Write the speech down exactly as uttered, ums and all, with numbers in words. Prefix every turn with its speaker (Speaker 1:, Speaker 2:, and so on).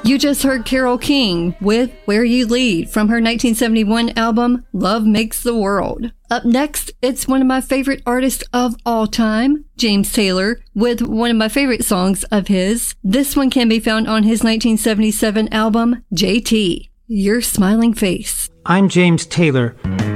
Speaker 1: You just heard Carole King with Where You Lead from her nineteen seventy-one album, Love Makes the World. Up next, it's one of my favorite artists of all time, James Taylor, with one of my favorite songs of his. This one can be found on his nineteen seventy-seven album, J T, Your Smiling Face.
Speaker 2: I'm James Taylor.